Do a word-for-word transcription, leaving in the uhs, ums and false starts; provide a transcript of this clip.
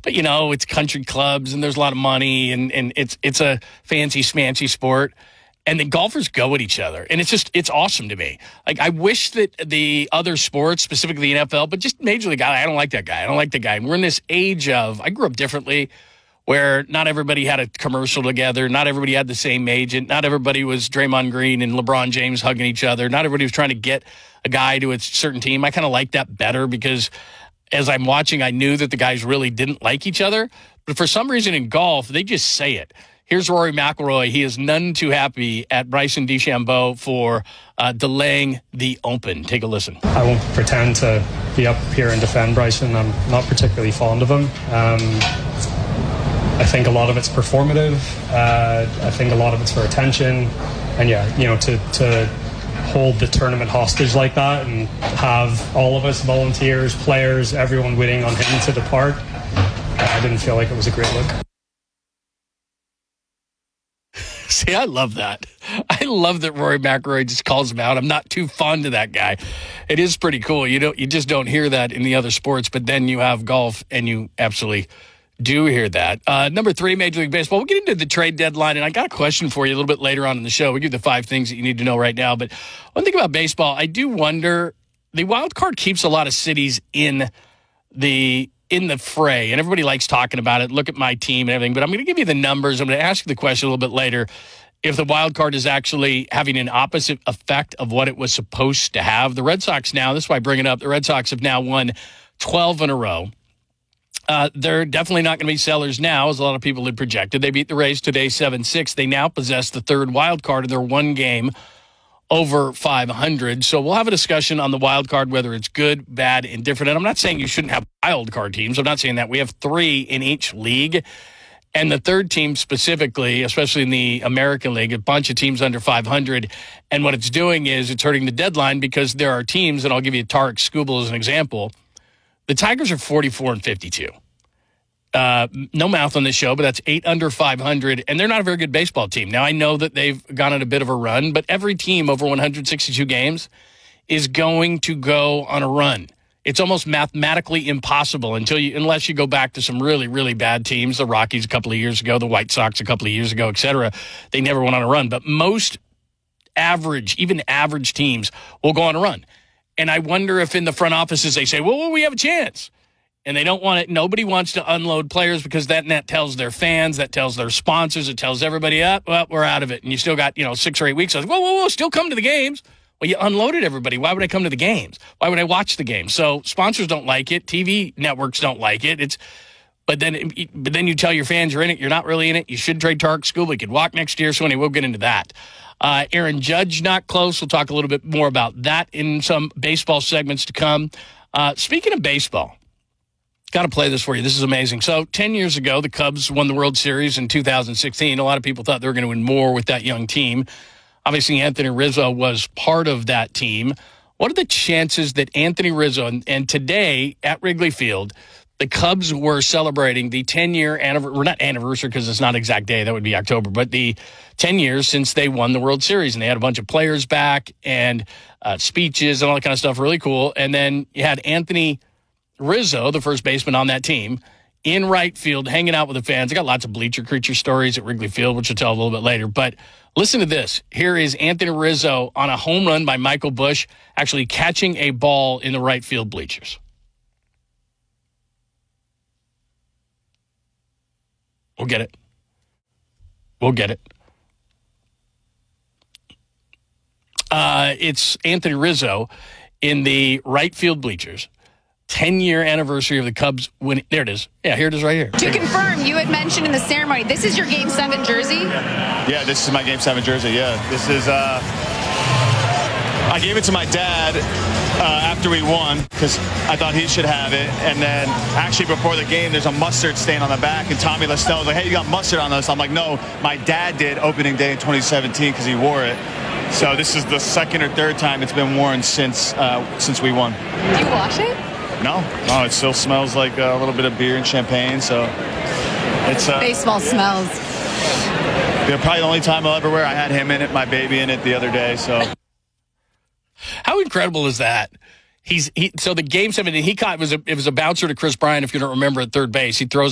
but, you know, it's country clubs and there's a lot of money and, and it's it's a fancy, smancy sport. And the golfers go at each other. And it's just, it's awesome to me. Like, I wish that the other sports, specifically the N F L, but just Major League, I don't like that guy. I don't like that guy. We're in this age of, I grew up differently, where not everybody had a commercial together. Not everybody had the same agent. Not everybody was Draymond Green and LeBron James hugging each other. Not everybody was trying to get a guy to a certain team. I kind of like that better because as I'm watching, I knew that the guys really didn't like each other. But for some reason in golf, they just say it. Here's Rory McIlroy. He is none too happy at Bryson DeChambeau for uh, delaying the Open. Take a listen. I won't pretend to be up here and defend Bryson. I'm not particularly fond of him. Um, I think a lot of it's performative. Uh, I think a lot of it's for attention. And yeah, you know, to, to hold the tournament hostage like that and have all of us, volunteers, players, everyone waiting on him to depart, I didn't feel like it was a great look. See, I love that. I love that Rory McIlroy just calls him out. I'm not too fond of that guy. It is pretty cool. You don't, you just don't hear that in the other sports, but then you have golf, and you absolutely do hear that. Uh, number three, Major League Baseball. We'll get into the trade deadline, and I got a question for you a little bit later on in the show. We'll give you the five things that you need to know right now. But one thing about baseball, I do wonder, the wild card keeps a lot of cities in the in the fray, and everybody likes talking about it. Look at my team and everything, but I'm going to give you the numbers. I'm going to ask you the question a little bit later. If the wild card is actually having an opposite effect of what it was supposed to have. The Red Sox now, this is why I bring it up, the Red Sox have now won twelve in a row. Uh, they're definitely not going to be sellers now, as a lot of people had projected. They beat the Rays today seven six. They now possess the third wild card, and they're one game over five hundred. So we'll have a discussion on the wild card, whether it's good, bad, indifferent. And I'm not saying you shouldn't have wild card teams. I'm not saying that. We have three in each league. And the third team specifically, especially in the American League, a bunch of teams under five hundred. And what it's doing is it's hurting the deadline because there are teams, and I'll give you Tarek Skubal as an example. The Tigers are forty-four and fifty-two. Uh, no mouth on this show, but that's eight under five hundred, and they're not a very good baseball team. Now, I know that they've gone on a bit of a run, but every team over one hundred sixty-two games is going to go on a run. It's almost mathematically impossible until you, unless you go back to some really, really bad teams, the Rockies a couple of years ago, the White Sox a couple of years ago, et cetera. They never went on a run, but most average, even average teams will go on a run. And I wonder if in the front offices they say, well, well we have a chance. And they don't want it. Nobody wants to unload players because that net tells their fans, that tells their sponsors, it tells everybody up. Well, we're out of it. And you still got, you know, six or eight weeks. I was, whoa, whoa, whoa, still come to the games. Well, you unloaded everybody. Why would I come to the games? Why would I watch the games? So sponsors don't like it. T V networks don't like it. It's, but then, but then you tell your fans you're in it. You're not really in it. You should trade Tarek Skubal. He could walk next year. So anyway, we'll get into that. Uh, Aaron Judge not close. We'll talk a little bit more about that in some baseball segments to come. Uh, speaking of baseball. Got to play this for you. This is amazing. So ten years ago, the Cubs won the World Series in two thousand sixteen. A lot of people thought they were going to win more with that young team. Obviously, Anthony Rizzo was part of that team. What are the chances that Anthony Rizzo, and, and today at Wrigley Field, the Cubs were celebrating the ten-year anniversary, well, not anniversary because it's not exact day, that would be October, but the ten years since they won the World Series. And they had a bunch of players back and uh, speeches and all that kind of stuff. Really cool. And then you had Anthony Rizzo, the first baseman on that team, in right field, hanging out with the fans. I got lots of bleacher creature stories at Wrigley Field, which I'll tell a little bit later. But listen to this. Here is Anthony Rizzo on a home run by Michael Busch, actually catching a ball in the right field bleachers. We'll get it. We'll get it. Uh, it's Anthony Rizzo in the right field bleachers. ten-year anniversary of the Cubs winning. There it is. Yeah, here it is right here. To confirm, you had mentioned in the ceremony, this is your Game seven jersey? Yeah, this is my Game seven jersey, yeah. This is, uh, I gave it to my dad uh, after we won because I thought he should have it. And then actually before the game, there's a mustard stain on the back. And Tommy Lestelle was like, hey, you got mustard on this? I'm like, no, my dad did opening day in twenty seventeen because he wore it. So this is the second or third time it's been worn since uh, since we won. Do you wash it? No, no, it still smells like a little bit of beer and champagne, so it's... Uh, Baseball smells. Yeah, probably the only time I'll ever wear. I had him in it, my baby in it the other day, so... How incredible is that? He's he. So the Game seven, he caught, it was, a, it was a bouncer to Chris Bryant, if you don't remember, at third base. He throws